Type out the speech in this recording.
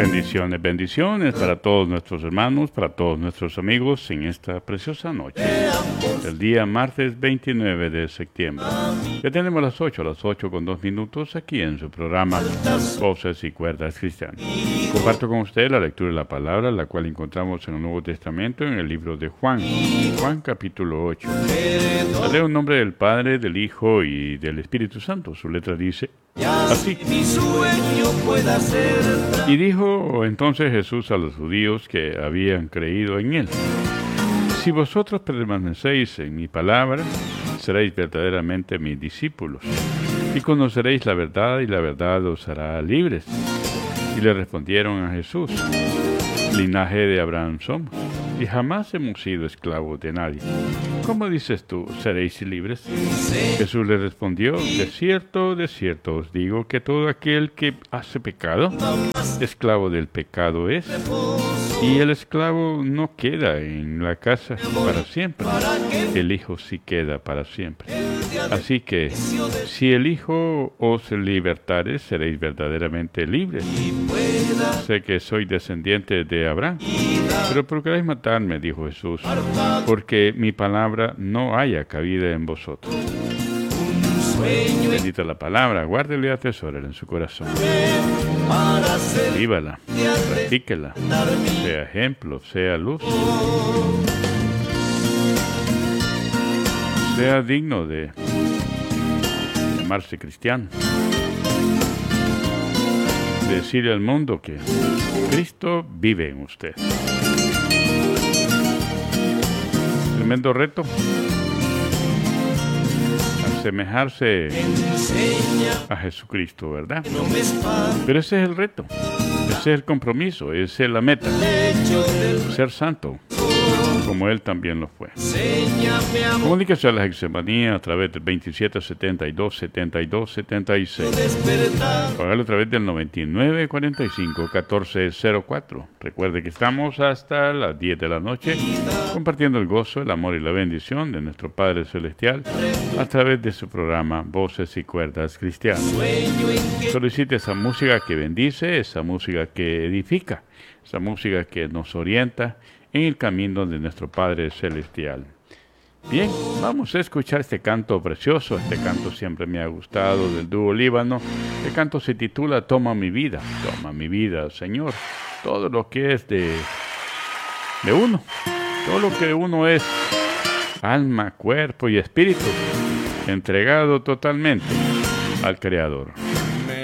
Bendiciones, bendiciones para todos nuestros hermanos, para todos nuestros amigos en esta preciosa noche, el día martes 29 de septiembre. Ya tenemos las 8 con 2 minutos aquí en su programa Voces y Cuerdas Cristianas. Comparto con usted la lectura de la palabra, la cual encontramos en el Nuevo Testamento en el libro de Juan, Juan capítulo 8. Leo en nombre del Padre, del Hijo y del Espíritu Santo. Su letra dice así: y dijo entonces Jesús a los judíos que habían creído en él: si vosotros permanecéis en mi palabra, seréis verdaderamente mis discípulos, y conoceréis la verdad, y la verdad os hará libres. Y le respondieron a Jesús: linaje de Abraham somos, y jamás hemos sido esclavos de nadie. ¿Cómo dices tú, seréis libres? Jesús le respondió: de cierto os digo que todo aquel que hace pecado, esclavo del pecado es. Y el esclavo no queda en la casa para siempre, el Hijo sí queda para siempre. Así que, si el Hijo os libertare, seréis verdaderamente libres. Sé que soy descendiente de Abraham, pero procuráis matarme, dijo Jesús, porque mi palabra no haya cabida en vosotros. Bendita la palabra, guárdela y atesórela en su corazón. Vívala, practíquela, sea ejemplo, sea luz. Sea digno de llamarse cristiano. Decirle al mundo que Cristo vive en usted. Tremendo reto. Asemejarse a Jesucristo, ¿verdad? Pero ese es el reto. Ese es el compromiso. Esa es la meta. Ser santo, como Él también lo fue. Comuníquese a la Hexamanía a través del 2772-7276. Hágalo a través del 9945-1404. Recuerde que estamos hasta las 10 de la noche compartiendo el gozo, el amor y la bendición de nuestro Padre Celestial a través de su programa Voces y Cuerdas Cristianas. Solicite esa música que bendice, esa música que edifica, esa música que nos orienta en el camino de nuestro Padre Celestial. Bien, vamos a escuchar este canto precioso. Este canto siempre me ha gustado, del dúo Líbano. Este canto se titula Toma mi vida, Señor. Todo lo que es de uno, todo lo que uno es, alma, cuerpo y espíritu, entregado totalmente al Creador.